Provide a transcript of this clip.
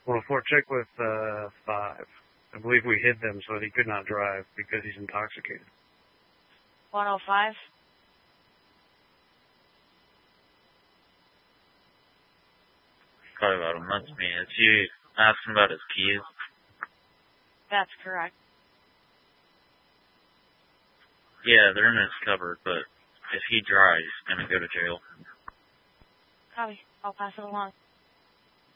Well, Fort, check with 5. I believe we hid them so that he could not drive because he's intoxicated. 105. Probably about a month, man. It's you asking about his keys? That's correct. Yeah, they're in his cupboard, but if he drives, he's gonna go to jail. Copy. I'll pass it along.